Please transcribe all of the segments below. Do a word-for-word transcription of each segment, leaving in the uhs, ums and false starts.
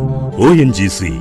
ஓ N G C.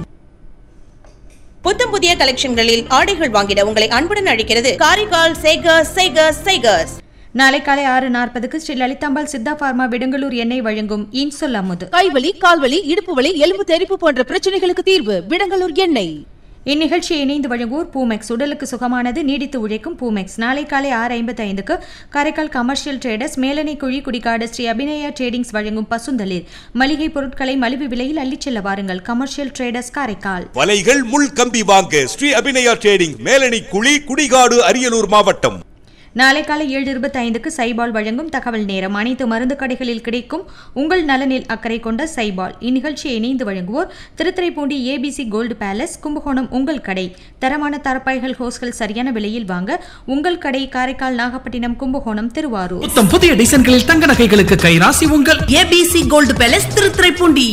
புத்தம் புதிய கலெக்ஷன்களில் ஆடைகள் வாங்கிட உங்களை அன்புடன் அழைக்கிறது காரைக்கால் சேகர்ஸ் சேகர்ஸ் சேகர்ஸ். நாளை காலை ஆறு நாற்பதுக்கு ஸ்ரீ லலிதாம்பாள் சித்தா பார்மா விடங்கலூர் எண்ணெய் வழங்கும் இன்சொல் அமுது. கைவலி, கால்வலி, இடுப்பு வலி, எலும்பு தெறிப்பு போன்ற பிரச்சனைகளுக்கு தீர்வு விடங்கலூர் எண்ணெய். இந்நிகழ்ச்சியை இணைந்து வழங்குவோர் பூமெக்ஸ். உடலுக்கு சுகமானது, நீடித்து உழைக்கும் பூமெக்ஸ். நாளை காலை ஆறு ஐம்பத்தி ஐந்துக்கு காரைக்கால் கமர்ஷியல் ட்ரேடர்ஸ் மேலனை குழி குடிக்காடு ஸ்ரீ அபிநயா ட்ரேடிங்ஸ் வழங்கும் பசுந்தளிர். மளிகை பொருட்களை மலிவு விலையில் அள்ளிச் செல்ல வாருங்கள். Commercial traders Karaikal. வலைகள் முள் கம்பி வாங்க ஸ்ரீ அபிநயா ட்ரேடிங், மேலனை குழி குடிகாடு அரியலூர் மாவட்டம். நாளை காலை ஏழு இருபத்தி ஐந்துக்கு சைபால் வழங்கும் தகவல் நேரம். அனைத்து மருந்து கடைகளில் கிடைக்கும் உங்கள் நலனில் அக்கறை கொண்ட சைபால். இந்நிகழ்ச்சியை இணைந்து வழங்குவோர் Thiruthuraipoondi ABC gold palace, Kumbakonam உங்கள் கடை. தரமான தரப்பாய்கள் ஹோஸ்கள் சரியான விலையில் வாங்க உங்கள் கடை காரைக்கால், நாகப்பட்டினம், கும்பகோணம், திருவாரூர். புத்தம் புதிய டிசைன்களில் தங்க நகைகளுக்கு கைராசி உங்கள் ஏபிசி கோல்டு பேலஸ், திருத்துறைப்பூண்டி.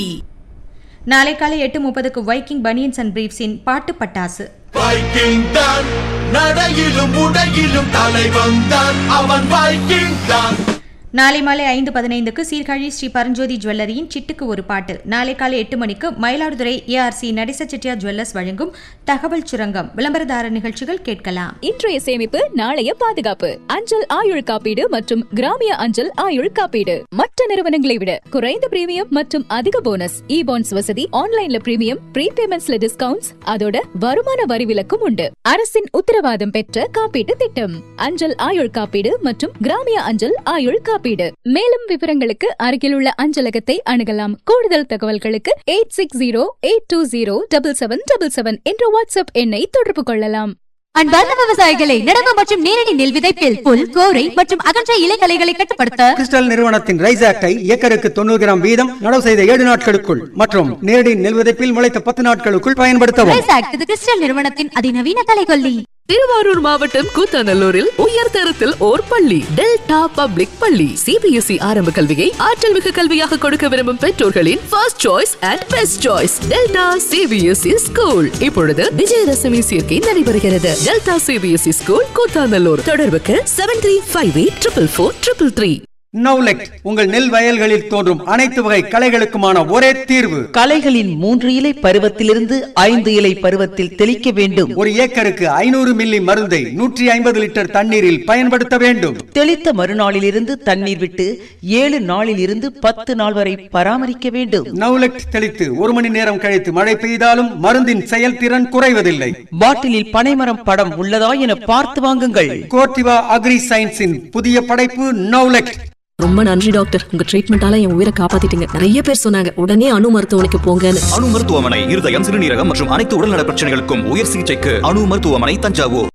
நாளை காலை எட்டு முப்பதுக்கு வைக்கிங் பனியன்ஸ் அண்ட் பிரீஃப்ஸின் பாட்டு பட்டாசு. வைக்கிங் தான் நடையிலும் உடையிலும் தலைவன் தான், அவன் வைக்கிங் தான். நாளை மாலை ஐந்து பதினைந்துக்கு சீர்காழி ஸ்ரீ பரஞ்சோதி ஜுவல்லரியின் சிட்டுக்கு ஒரு பாட்டு. நாளை காலை எட்டு மணிக்கு மயிலாடுதுறை ஏஆர்சி நடேச செட்டியார் ஜுவல்லர்ஸ் வழங்கும் தகவல் சுரங்கம். விளம்பரதார நிகழ்ச்சிகள் கேட்கலாம். இன்றைய சேமிப்பு நாளைய பாதுகாப்பு. அஞ்சல் ஆயுள் காப்பீடு மற்றும் கிராமிய அஞ்சல் ஆயுள் காப்பீடு மற்ற நிறுவனங்களை விட குறைந்த பிரீமியம் மற்றும் அதிக போனஸ். இ பாண்ட்ஸ் வசதி, ஆன்லைன்ல பிரீமியம், ப்ரீபேமெண்ட்ஸ்ல டிஸ்கவுண்ட்ஸ், அதோட வருமான வரி விலக்கும் உண்டு. அரசின் உத்தரவாதம் பெற்ற காப்பீட்டு திட்டம் அஞ்சல் ஆயுள் காப்பீடு மற்றும் கிராமிய அஞ்சல் ஆயுள் காப்பீடு. மேலும் விவரங்களுக்கு அருகில் உள்ள அஞ்சலகத்தை அணுகலாம். கூடுதல் தகவல்களுக்கு eight six zero eight two zero double seven double seven என்ற வாட்ஸ்அப் எண்ணை தொடர்பு கொள்ளலாம். அன்பார்ந்த விவசாயிகளை, நடவு மற்றும் நேரடி நெல் விதைப்பில் புல், கோரை மற்றும் அகன்ற இலைகளைகளை கட்டுப்படுத்த கிறிஸ்டல் நிறுவனத்தின் ரைஸ் ஆக்டை ஏக்கருக்கு தொண்ணூறு கிராம் வீதம் நடவு செய்த ஏழு நாட்களுக்குள் மற்றும் நேரடி நெல் விதைப்பில் முளைத்த பத்து நாட்களுக்குள் பயன்படுத்தவும். ரைஸ் ஆக்ட் இது கிறிஸ்டல் நிறுவனத்தின் அதிநவீன கலைகொல்லி. திருவாரூர் மாவட்டம் கூத்தாநல்லூரில் உயர் தரத்தில் ஓர் பள்ளி, டெல்டா பப்ளிக் பள்ளி. சிபிஎஸ்இ ஆரம்ப கல்வியை ஆற்றல் மிகு கல்வியாக கொடுக்க விரும்பும் பெற்றோர்களின் first choice and best choice delta CBSE school. இப்பொழுது விஜயதசமி சேர்க்கை நடைபெறுகிறது. Delta CBSE school Koothanallur. தொடர்புக்கு seven three five eight triple four triple three. நவுலெக்ட் உங்கள் நெல் வயல்களில் தோன்றும் அனைத்து வகை களைகளுக்குமான ஒரே தீர்வு. களைகளின் மூன்று இலை பருவத்திலிருந்து ஐந்து இலை பருவத்தில் தெளிக்க வேண்டும். ஒரு ஏக்கருக்கு ஐநூறு மில்லி மருந்தை நூற்றி ஐம்பது லிட்டர் தண்ணீரில் பயன்படுத்த வேண்டும். தெளித்த மறுநாளில் இருந்து தண்ணீர் விட்டு ஏழு நாளில் இருந்து பத்து நாள் வரை பராமரிக்க வேண்டும். நவுலெக்ட் தெளித்து ஒரு மணி நேரம் கழித்து மழை பெய்தாலும் மருந்தின் செயல்திறன் குறைவதில்லை. பாட்டிலில் பனைமரம் படம் உள்ளதா என பார்த்து வாங்குங்கள். கோர்டிவா அக்ரி சயின்ஸின் புதிய படைப்பு நவுலெக்ட். ரொம்ப நன்றி டாக்டர், உங்க ட்ரீட்மெண்டால என் உயிரை காப்பாத்திட்டீங்க. நிறைய பேர் சொன்னாங்க உடனே அணு மருத்துவமனைக்கு போங்கன்னு. அணு மருத்துவமனை இருதயம், சிறுநீரகம் மற்றும் அனைத்து உடல்நல பிரச்சனைகளுக்கும் உயர் சிகிச்சைக்கு அணு மருத்துவமனை, தஞ்சாவூர்.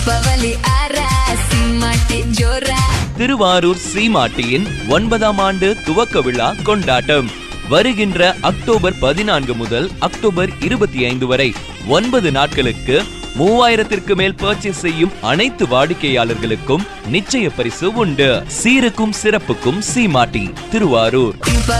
திருவாரூர் சீமாட்டியின் ஒன்பதாம் ஆண்டு துவக்க விழா கொண்டாட்டம் வருகின்ற அக்டோபர் பதினான்கு முதல் அக்டோபர் இருபத்தி ஐந்து வரை ஒன்பது நாட்களுக்கு மூவாயிரத்திற்கு மேல் பர்ச்சேஸ் செய்யும் அனைத்து வாடிக்கையாளர்களுக்கும் நிச்சய பரிசு உண்டு. சீருக்கும் சிறப்புக்கும் சீமாட்டி, திருவாரூர்.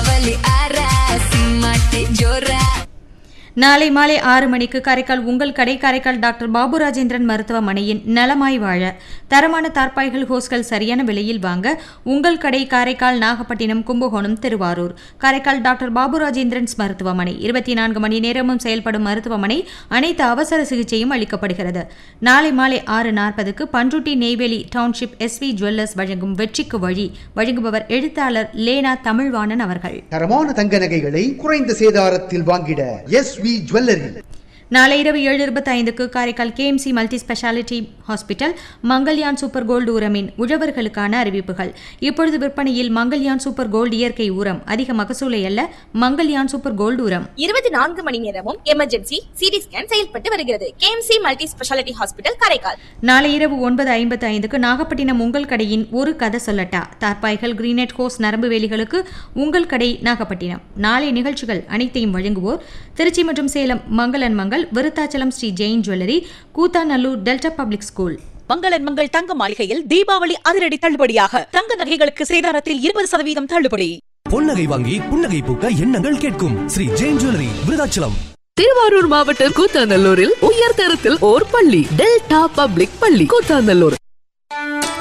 நாளை மாலை ஆறு மணிக்கு காரைக்கால் உங்கள் கடை காரைக்கால் டாக்டர் பாபு ராஜேந்திரன் மருத்துவமனையின் நலமாய் வாழ. தரமான தார்பாய்கள் ஹோஸ்கள் சரியான விலையில் வாங்க உங்கள் கடை காரைக்கால், நாகப்பட்டினம், கும்பகோணம், திருவாரூர். காரைக்கால் டாக்டர் பாபு ராஜேந்திரன்ஸ் மருத்துவமனை இருபத்தி நான்கு மணி நேரமும் செயல்படும் மருத்துவமனை. அனைத்து அவசர சிகிச்சையும் அளிக்கப்படுகிறது. நாளை மாலை ஆறு நாற்பதுக்கு Panruti Neyveli township SV jewellers வழங்கும் வெற்றிக்கு வழி. வழங்குபவர் எழுத்தாளர் லேனா தமிழ்வாணன் அவர்கள். தரமான தங்க நகைகளை குறைந்த சேதாரத்தில் வாங்கிட எஸ்வி ஜுவல்லரி. நாளை இரவு ஏழு இருபத்தி ஐந்துக்கு Karaikal KMC multi speciality hospital Mangalyaan super gold உரமின் உழவர்களுக்கான அறிவிப்புகள். இப்பொழுது விற்பனையில் மங்கல்யான் சூப்பர் கோல்டு இயற்கை உரம். அதிக மகசூலை அல்ல, மங்கல்யான் சூப்பர் கோல்டு உரம். இருபத்தி நான்கு மணி நேரமும் எமர்ஜென்சி சிடி ஸ்கேன் செயல்பட்டு வருகிறது. KMC multi speciality hospital Karaikal. நாளை இரவு ஒன்பது ஐம்பத்தி ஐந்துக்கு நாகப்பட்டினம் உங்கள் கடையின் ஒரு கதை சொல்லட்டா. தார்பாய்கள், கிரீனெட் ஹோஸ், நரம்பு வேலிகளுக்கு உங்கள் கடை நாகப்பட்டினம். நாளை நிகழ்ச்சிகள் அனைத்தையும் வழங்குவோர் திருச்சி மற்றும் சேலம் மங்களன் Mangal, Virudhachalam Sri Jain jewellery, Koothanallur delta public school. மங்களன் மங்கள் தங்க மாளிகையில் தீபாவளி அதிரடி தள்ளுபடியாக தங்க நகைகளுக்கு சேதாரத்தில் இருபது சதவீதம் தள்ளுபடி. பொன்னகை வாங்கி புன்னகை பூக்க எண்ணங்கள் கேட்கும் ஸ்ரீ ஜெயின் ஜுவல்லரி, விருத்தாச்சலம். திருவாரூர் மாவட்டம் கூத்தாநல்லூரில் உயர் தரத்தில் ஓர் பள்ளி, டெல்டா பப்ளிக் பள்ளி, கூத்தாநல்லூர்.